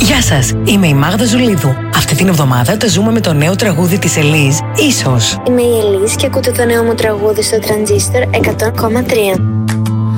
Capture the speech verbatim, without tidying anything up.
Γεια σας, είμαι η Μάγδα Ζουλίδου. Αυτή την εβδομάδα τα ζούμε με το νέο τραγούδι της Ελίζ, Ίσως. Είμαι η Ελίζ και ακούτε το νέο μου τραγούδι στο Τρανζίστορ εκατό κόμμα τρία.